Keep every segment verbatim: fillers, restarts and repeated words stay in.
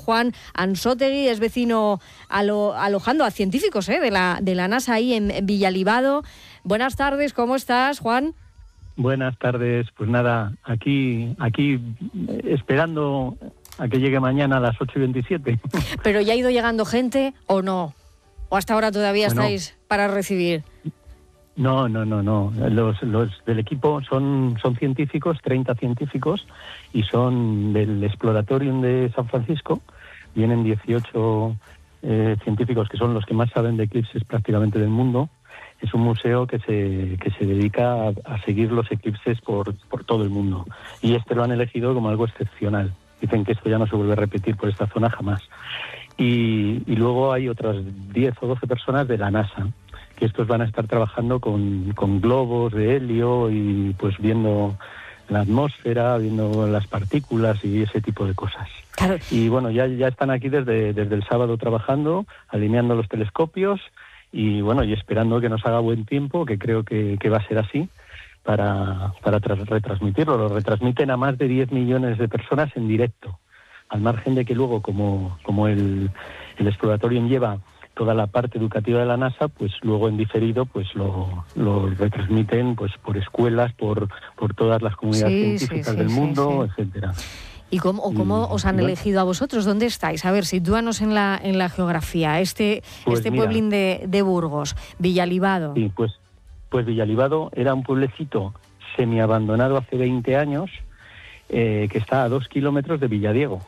Juan Ansótegui, es vecino alo, alojando a científicos ¿eh? de, la, de la NASA ahí en, en Villalibado. Buenas tardes, ¿cómo estás, Juan? Buenas tardes, pues nada, aquí, aquí esperando a que llegue mañana a las ocho y veintisiete. ¿Pero ya ha ido llegando gente o no? ¿O hasta ahora todavía bueno, estáis para recibir? No, no, no, no. Los, los del equipo son, son científicos, treinta científicos, y son del Exploratorium de San Francisco. Vienen dieciocho eh, científicos que son los que más saben de eclipses prácticamente del mundo. Es un museo que se que se dedica a, a seguir los eclipses por, por todo el mundo. Y este lo han elegido como algo excepcional. Dicen que esto ya no se vuelve a repetir por esta zona jamás. Y, y luego hay otras diez o doce personas de la NASA, que estos van a estar trabajando con, con globos de helio y pues viendo la atmósfera, viendo las partículas y ese tipo de cosas. Claro. Y bueno, ya, ya están aquí desde, desde el sábado trabajando, alineando los telescopios y bueno, y esperando que nos haga buen tiempo, que creo que, que va a ser así, para, para tras, retransmitirlo. Lo retransmiten a más de diez millones de personas en directo, al margen de que luego, como, como el, el Exploratorium lleva toda la parte educativa de la NASA, pues luego en diferido pues lo, lo retransmiten pues por escuelas, por, por todas las comunidades sí, científicas sí, sí, del mundo, sí, sí. etcétera. ¿Y cómo, o cómo os han elegido a vosotros? ¿Dónde estáis? A ver, sitúanos en la en la geografía. Este pues este mira, pueblín de, de Burgos, Villalibado. Sí, pues, pues Villalibado era un pueblecito semiabandonado hace veinte años, eh, que está a dos kilómetros de Villadiego.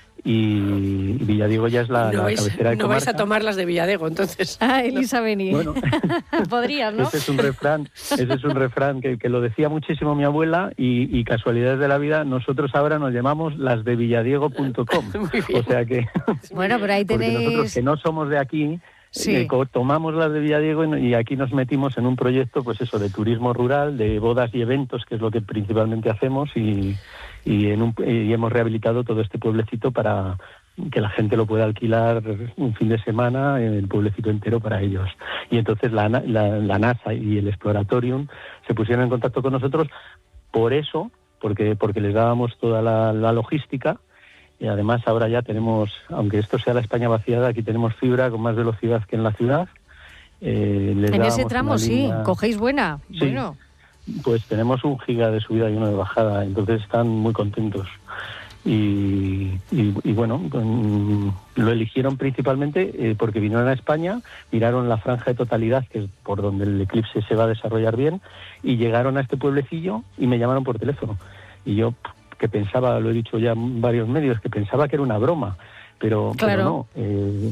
Y Villadiego ya es la, no la vais, cabecera de no comarca. vais a tomar las de Villadiego, entonces. Ah, Elisa Beni. Bueno, podrías, ¿no? Ese es un refrán, ese es un refrán que, que lo decía muchísimo mi abuela y, y casualidades de la vida, nosotros ahora nos llamamos las de villadiego punto com. O sea que... Bueno, pero ahí tenéis... Porque nosotros que no somos de aquí... Sí. Eh, tomamos las de Villadiego y, y aquí nos metimos en un proyecto, pues eso, de turismo rural, de bodas y eventos, que es lo que principalmente hacemos, y, y, en un, y hemos rehabilitado todo este pueblecito para que la gente lo pueda alquilar un fin de semana, el pueblecito entero para ellos. Y entonces la, la, la NASA y el Exploratorium se pusieron en contacto con nosotros por eso, porque, porque les dábamos toda la, la logística. Y además ahora ya tenemos, aunque esto sea la España vaciada, aquí tenemos fibra con más velocidad que en la ciudad. Eh, les en ese tramo sí, línea... cogéis buena. Sí, bueno. Pues tenemos un giga de subida y uno de bajada, entonces están muy contentos. Y, y, y bueno, lo eligieron principalmente eh, porque vinieron a España, miraron la franja de totalidad, que es por donde el eclipse se va a desarrollar bien, y llegaron a este pueblecillo y me llamaron por teléfono. Y yo... que pensaba, lo he dicho ya en varios medios, que pensaba que era una broma, pero, claro. pero no. Eh,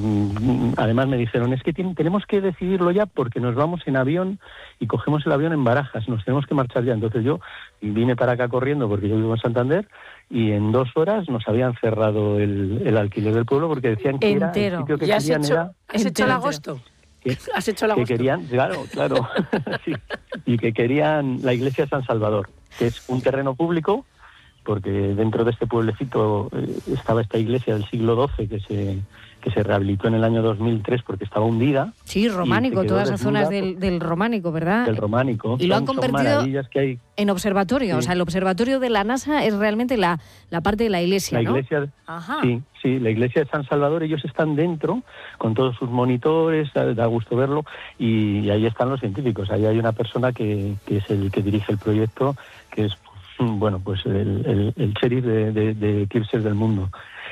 eh, además me dijeron, es que tiene, tenemos que decidirlo ya porque nos vamos en avión y cogemos el avión en Barajas, nos tenemos que marchar ya. Entonces yo vine para acá corriendo porque yo vivo en Santander y en dos horas nos habían cerrado el, el alquiler del pueblo porque decían que entero. era el sitio que ¿Ya has querían hecho, era... ¿Has hecho el agosto? Que, ¿Has hecho el agosto? Que querían, claro, claro, sí, y que querían la iglesia de San Salvador, que es un terreno público, porque dentro de este pueblecito eh, estaba esta iglesia del siglo doce que se que se rehabilitó en el año dos mil tres porque estaba hundida. Sí, románico, todas esas zonas del, del románico, ¿verdad? Del románico. Y lo son, han convertido que hay. en observatorio. Sí. O sea, el observatorio de la NASA es realmente la, la parte de la iglesia, la ¿no? Iglesia, Ajá. Sí, sí, la iglesia de San Salvador, ellos están dentro con todos sus monitores, da, da gusto verlo, y, y ahí están los científicos. Ahí hay una persona que, que es el que dirige el proyecto, que es bueno, pues el, el, el sheriff de, de, de eclipses del mundo.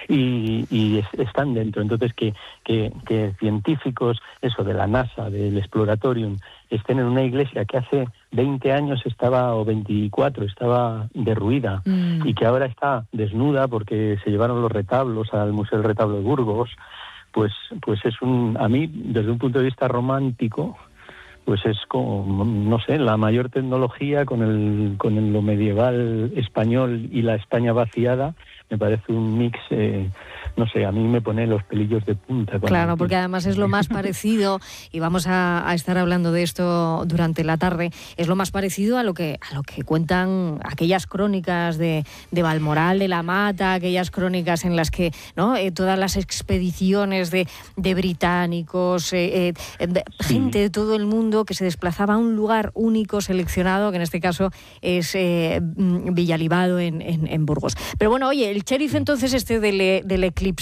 Y, y es, están dentro. Entonces, que, que, que científicos, eso de la NASA, del Exploratorium, estén en una iglesia que hace veinte años estaba, o veinticuatro, estaba derruida, mm. y que ahora está desnuda porque se llevaron los retablos al Museo del Retablo de Burgos, pues, pues es un, a mí, desde un punto de vista romántico, pues es como, no sé, la mayor tecnología con el con el, lo medieval español y la España vaciada, me parece un mix, eh, no sé, a mí me pone los pelillos de punta. Claro, porque además es lo más parecido, y vamos a, a estar hablando de esto durante la tarde, es lo más parecido a lo que a lo que cuentan aquellas crónicas de, de Balmoral de la Mata, aquellas crónicas en las que, ¿no? Eh, todas las expediciones de, de británicos, eh, eh, de, sí. gente de todo el mundo que se desplazaba a un lugar único seleccionado, que en este caso es eh, Villalibado en, en, en Burgos. Pero bueno, oye, el sheriff entonces este del, del eclipse,